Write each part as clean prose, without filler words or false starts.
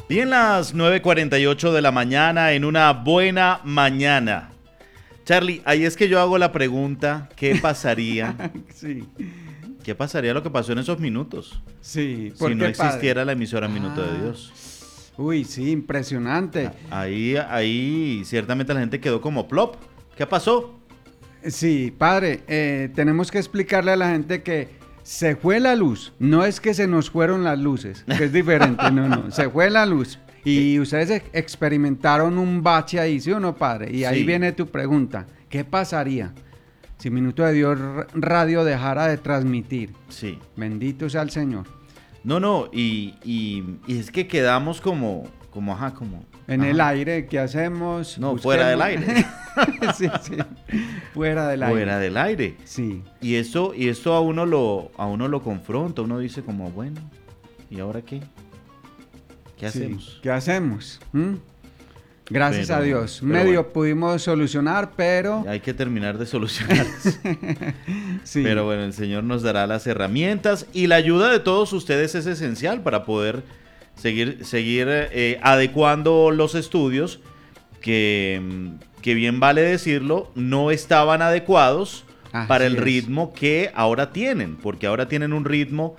Bien, las 9:48 de la mañana, en una buena mañana. Charlie, ahí es que yo hago la pregunta, ¿qué pasaría? Sí. ¿Qué pasaría lo que pasó en esos minutos? Sí, Si no existiera la emisora Minuto de Dios. Uy, sí, impresionante. Ahí ciertamente la gente quedó como plop. ¿Qué pasó? Sí, padre, tenemos que explicarle a la gente que se fue la luz. No es que se nos fueron las luces, que es diferente. No, se fue la luz. Y ustedes experimentaron un bache ahí, ¿sí o no, padre? Y ahí viene tu pregunta. ¿Qué pasaría si Minuto de Dios Radio dejara de transmitir? Sí. Bendito sea el Señor. No, y es que quedamos como en el aire, ¿qué hacemos? No, fuera del aire. Sí, fuera del aire. Fuera del aire. Sí. Y esto a uno lo confronta, uno dice como, bueno, ¿y ahora qué? ¿Qué hacemos? ¿Qué hacemos? Gracias a Dios. Pero Medio bueno, pudimos solucionar, pero... hay que terminar de solucionar. Sí. Pero bueno, el Señor nos dará las herramientas y la ayuda de todos ustedes es esencial para poder seguir adecuando los estudios que bien vale decirlo, no estaban adecuados para el ritmo que ahora tienen, porque ahora tienen un ritmo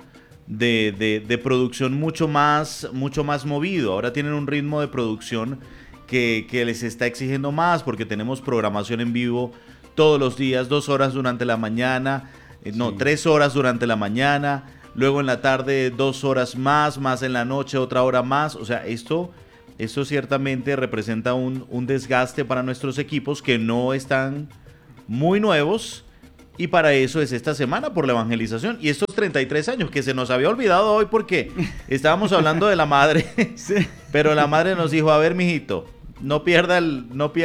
de producción mucho más movido, ahora tienen un ritmo de producción que les está exigiendo más, porque tenemos programación en vivo todos los días, 2 horas durante la mañana, 3 horas durante la mañana, luego en la tarde 2 horas más en la noche otra hora más. O sea, esto ciertamente representa un desgaste para nuestros equipos que no están muy nuevos, y para eso es esta semana por la evangelización y estos 33 años que se nos había olvidado hoy porque estábamos hablando de la madre, sí. Pero la madre nos dijo, a ver, mijito, no pierda el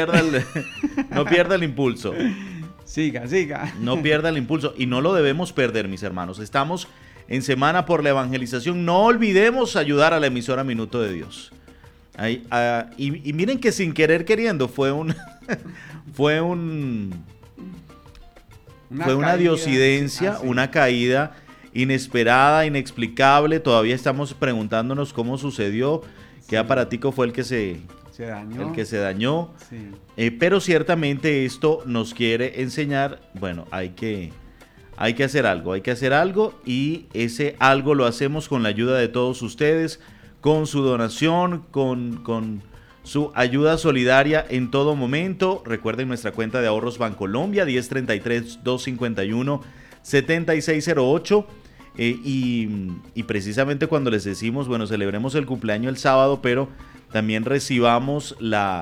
impulso. Siga. No pierda el impulso y no lo debemos perder, mis hermanos. Estamos en semana por la evangelización. No olvidemos ayudar a la emisora Minuto de Dios. Y miren que sin querer queriendo fue una diosidencia, una caída inesperada, inexplicable. Todavía estamos preguntándonos cómo sucedió. ¿Qué aparatico fue el que se dañó? Sí. Pero ciertamente esto nos quiere enseñar, bueno, hay que hacer algo y ese algo lo hacemos con la ayuda de todos ustedes, con su donación, con su ayuda solidaria en todo momento. Recuerden nuestra cuenta de ahorros Bancolombia, 1033-251-7608. Y precisamente cuando les decimos, bueno, celebremos el cumpleaños el sábado, pero también recibamos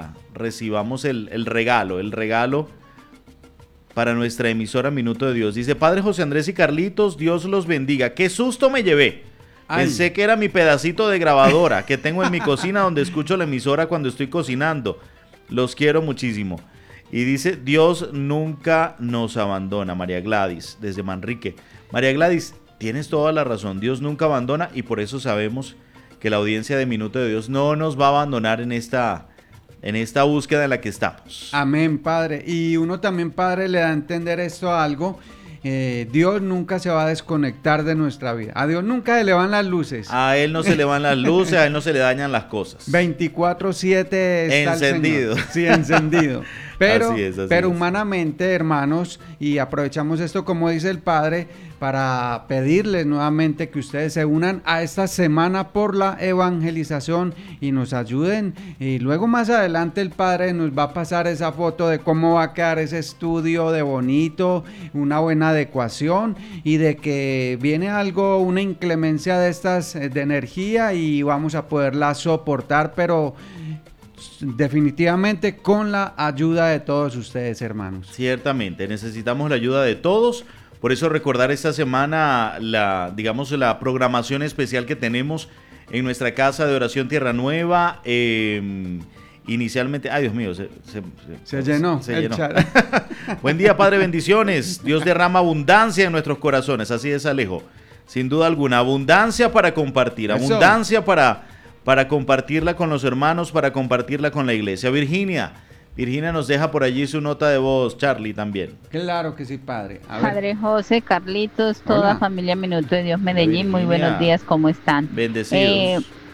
el regalo para nuestra emisora Minuto de Dios. Dice, Padre José Andrés y Carlitos, Dios los bendiga. ¡Qué susto me llevé! Pensé que era mi pedacito de grabadora que tengo en mi cocina donde escucho la emisora cuando estoy cocinando. Los quiero muchísimo. Y dice, Dios nunca nos abandona, María Gladys, desde Manrique. María Gladys, tienes toda la razón, Dios nunca abandona y por eso sabemos que la audiencia de Minuto de Dios no nos va a abandonar en esta búsqueda en la que estamos. Amén, Padre. Y uno también, Padre, le da a entender esto a algo. Dios nunca se va a desconectar de nuestra vida. A Dios nunca se le van las luces. A Él no se le van las luces, a Él no se le dañan las cosas. 24/7 está encendido. El Señor. Sí, encendido. Pero, así es. Humanamente, hermanos, y aprovechamos esto, como dice el Padre, para pedirles nuevamente que ustedes se unan a esta semana por la evangelización y nos ayuden. Y luego más adelante el Padre nos va a pasar esa foto de cómo va a quedar ese estudio de bonito, una buena adecuación y de que viene una inclemencia de estas de energía y vamos a poderla soportar, pero definitivamente con la ayuda de todos ustedes, hermanos. Ciertamente, necesitamos la ayuda de todos. Por eso recordar esta semana la programación especial que tenemos en nuestra casa de oración Tierra Nueva. Inicialmente, ay Dios mío, se llenó. Buen día, Padre, bendiciones. Dios derrama abundancia en nuestros corazones. Así es, Alejo. Sin duda alguna, abundancia para compartir, abundancia para compartirla con los hermanos, para compartirla con la iglesia. Virginia nos deja por allí su nota de voz, Charlie también. Claro que sí, Padre. Padre José, Carlitos, toda familia Minuto de Dios Medellín, muy buenos días, ¿cómo están? Bendecidos.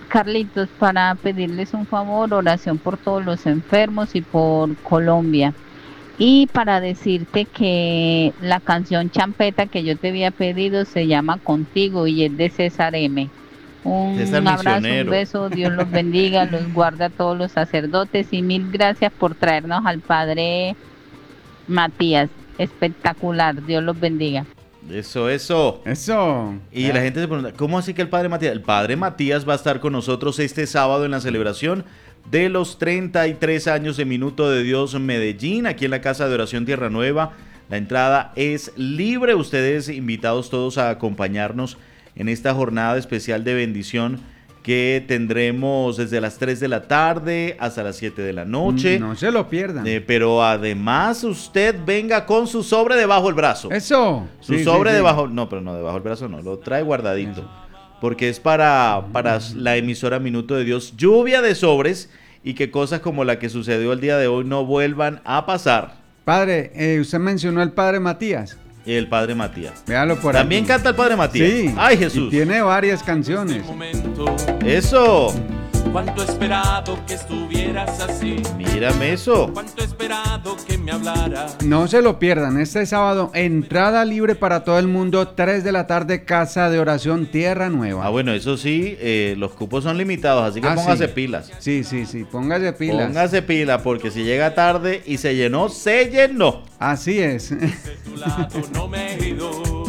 Carlitos, para pedirles un favor, oración por todos los enfermos y por Colombia. Y para decirte que la canción champeta que yo te había pedido se llama Contigo y es de César M. César Un abrazo, un Misionero. beso, Dios los bendiga, los guarda a todos los sacerdotes y mil gracias por traernos al Padre Matías. Espectacular, Dios los bendiga. Eso, eso. Eso. Y la gente se pregunta, ¿cómo así que el Padre Matías? El Padre Matías va a estar con nosotros este sábado en la celebración de los 33 años de Minuto de Dios en Medellín, aquí en la Casa de Oración Tierra Nueva. La entrada es libre, ustedes invitados todos a acompañarnos en esta jornada especial de bendición que tendremos desde las 3 de la tarde hasta las 7 de la noche. No se lo pierdan. Pero además usted venga con su sobre debajo del brazo. Eso. Su Sí, sobre sí, sí. debajo, no, pero no debajo del brazo, no, lo trae guardadito. Eso. Porque es para la emisora Minuto de Dios. Lluvia de sobres y que cosas como la que sucedió el día de hoy no vuelvan a pasar. Padre, usted mencionó al Padre Matías. El Padre Matías. Véalo por También aquí. canta el Padre Matías. Sí. Ay, Y Jesús. tiene varias canciones. Eso. Cuánto he esperado que estuvieras así. Mírame eso. Cuánto he esperado que me hablaras. No se lo pierdan, este sábado, entrada libre para todo el mundo, 3 de la tarde, Casa de Oración Tierra Nueva. Ah, bueno, eso sí, los cupos son limitados, así que Ah, póngase sí. pilas. Sí, sí, sí, póngase pilas. Póngase pila, porque si llega tarde y se llenó, se llenó. Así es. De tu lado no me he ido.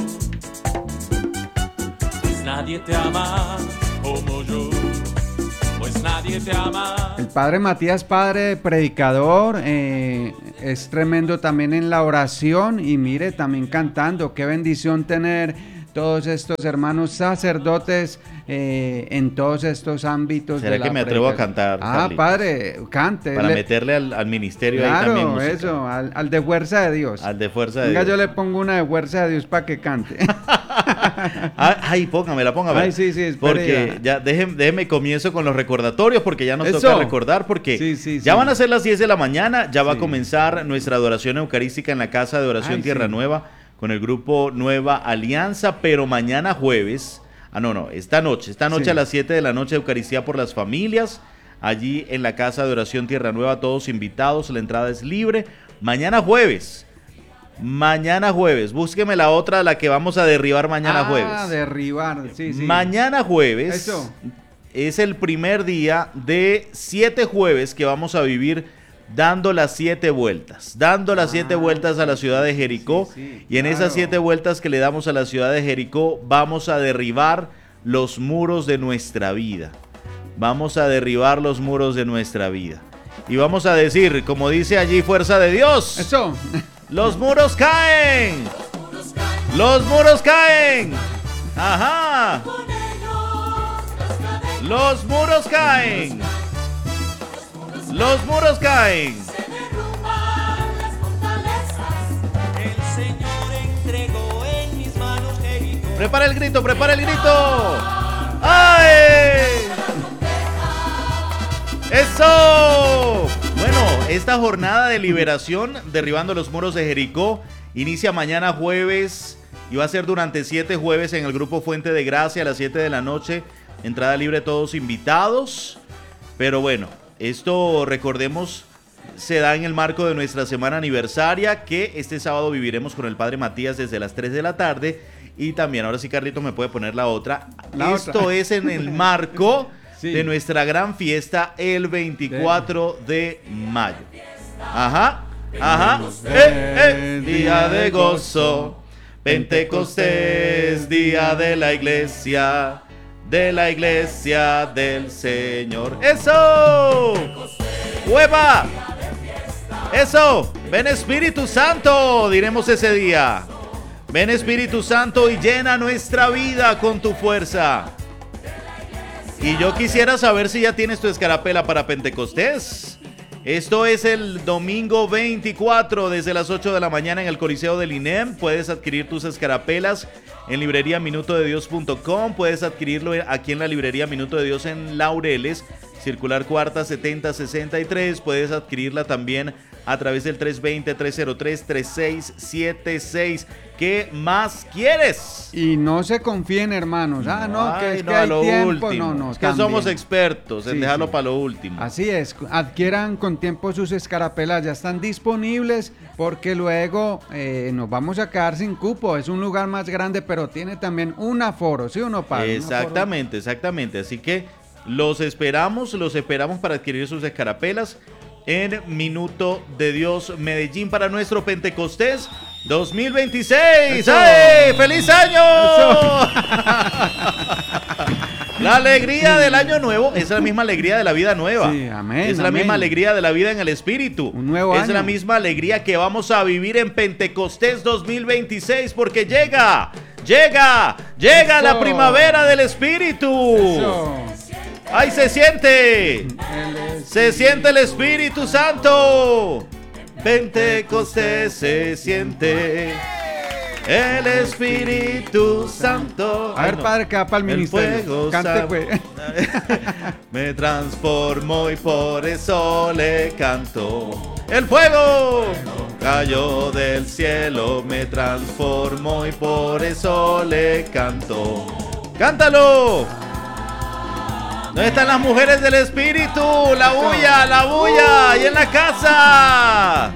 Pues nadie te ama como yo. Pues nadie te ama. El Padre Matías, padre predicador, es tremendo también en la oración y mire, también cantando. Qué bendición tener todos estos hermanos sacerdotes en todos estos ámbitos. ¿Será de la que me atrevo a predicación? cantar, Ah, Carlitos? padre, cante. Para meterle al ministerio ahí Claro, también música. eso, al de fuerza de Dios. Al de fuerza de Venga, Dios. yo le pongo una de fuerza de Dios para que cante. Ay, póngamela. Ay, sí, sí, espere Porque ya, déjeme comienzo con los recordatorios, porque ya nos Eso. toca recordar, porque Sí, sí, ya sí. van a ser las 10 de la mañana, ya va a Sí. comenzar nuestra adoración eucarística en la Casa de Oración Ay, Tierra sí. Nueva, con el grupo Nueva Alianza, pero mañana jueves, esta noche Sí. a las 7 de la noche, Eucaristía por las familias, allí en la Casa de Oración Tierra Nueva, todos invitados, la entrada es libre. Mañana jueves, búsqueme la otra, la que vamos a derribar mañana jueves. Derribar, sí, sí. Mañana jueves Eso. es el primer día de 7 jueves que vamos a vivir dando las 7 vueltas. Dando las 7 vueltas a la ciudad de Jericó. sí, sí, Y en claro. esas 7 vueltas que le damos a la ciudad de Jericó, vamos a derribar los muros de nuestra vida. Vamos a derribar los muros de nuestra vida. Y vamos a decir, como dice allí Fuerza de Dios, Eso. ¡los muros caen! ¡Los muros caen! ¡Ajá! ¡Los muros caen! ¡Los muros caen! El Señor entregó en mis manos Jericó. ¡Prepara el grito, prepara el grito! ¡Ay! ¡Eso! Bueno, esta jornada de liberación, derribando los muros de Jericó, inicia mañana jueves y va a ser durante 7 jueves en el grupo Fuente de Gracia a las 7 de la noche. Entrada libre, todos invitados. Pero bueno, esto, recordemos, se da en el marco de nuestra semana aniversaria, que este sábado viviremos con el Padre Matías desde las 3 de la tarde. Y también, ahora sí, Carlito, me puede poner la otra. La Esto otra. es en el marco Sí. de nuestra gran fiesta el 24 de mayo. Ajá, ajá. Día de gozo. Pentecostés, día de la iglesia del Señor. ¡Eso! ¡Hueva! ¡Eso! ¡Ven Espíritu Santo! Diremos ese día. Ven Espíritu Santo y llena nuestra vida con tu fuerza. Y yo quisiera saber si ya tienes tu escarapela para Pentecostés. Esto es el domingo 24 desde las 8 de la mañana en el Coliseo del INEM. Puedes adquirir tus escarapelas en libreriaminutodedios.com. Puedes adquirirlo aquí en la librería Minuto de Dios en Laureles, Circular Cuarta 7063. Puedes adquirirla también a través del 320-303-3676. ¿Qué más quieres? Y no se confíen, hermanos. Que es que hay tiempo. No, es que somos expertos en dejarlo sí. para lo último. Así es, adquieran con tiempo sus escarapelas, ya están disponibles porque luego nos vamos a quedar sin cupo. Es un lugar más grande, pero tiene también un aforo, ¿sí o no, padre? Exactamente. Así que los esperamos para adquirir sus escarapelas en Minuto de Dios Medellín para nuestro Pentecostés 2026. ¡Ay! ¡Feliz año! La alegría del año nuevo es la misma alegría de la vida nueva. Sí, amén. Es la misma alegría de la vida en el Espíritu. Un nuevo año. Es la misma alegría que vamos a vivir en Pentecostés 2026 porque llega la primavera del Espíritu. Eso. ¡Ay, se siente! Se siente el Espíritu Santo. Pentecostés se siente el Espíritu Santo. A ver, padre, que va para el ministerio. Fuego Cante, pues. me transformó y por eso le canto. El fuego cayó del cielo, me transformó y por eso le canto. ¡Cántalo! ¿Dónde están las mujeres del Espíritu? La bulla, y en la casa.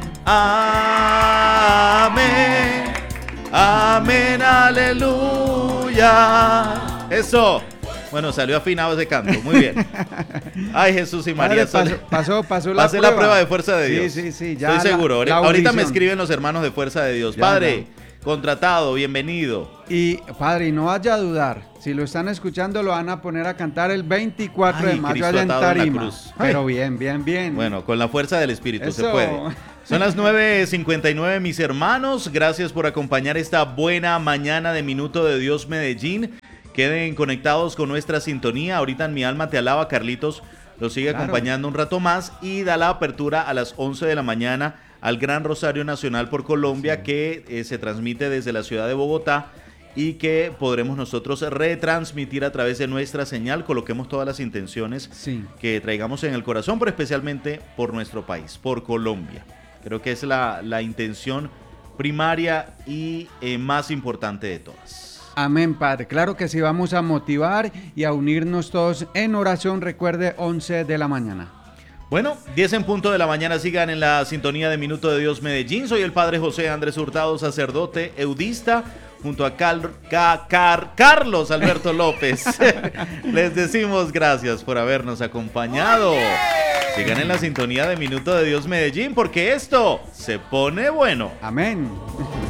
Amén, amén, aleluya. Eso. Bueno, salió afinado ese canto, muy bien. Ay, Jesús y María. Pasó Pasé la prueba de fuerza de Dios. Sí, ya. Estoy seguro. La ahorita me audición. escriben los hermanos de fuerza de Dios. Ya, Padre, contratado, bienvenido. Y padre, no vaya a dudar, si lo están escuchando lo van a poner a cantar el 24 de mayo Cristo allá en atado en la Tarima. cruz. Pero bien. Bueno, con la fuerza del Espíritu se Eso. puede. Son las 9:59, mis hermanos. Gracias por acompañar esta buena mañana de Minuto de Dios Medellín. Queden conectados con nuestra sintonía. Ahorita en Mi Alma Te Alaba, Carlitos los sigue acompañando un rato más y da la apertura a las 11 de la mañana al Gran Rosario Nacional por Colombia, que se transmite desde la ciudad de Bogotá y que podremos nosotros retransmitir a través de nuestra señal. Coloquemos todas las intenciones que traigamos en el corazón, pero especialmente por nuestro país, por Colombia. Creo que es la intención primaria y más importante de todas. Amén, padre. Claro que sí, vamos a motivar y a unirnos todos en oración. Recuerde, 11 de la mañana. Bueno, 10 en punto de la mañana, sigan en la sintonía de Minuto de Dios Medellín. Soy el padre José Andrés Hurtado, sacerdote eudista, junto a Carlos Alberto López. Les decimos gracias por habernos acompañado. Sigan en la sintonía de Minuto de Dios Medellín, porque esto se pone bueno. Amén.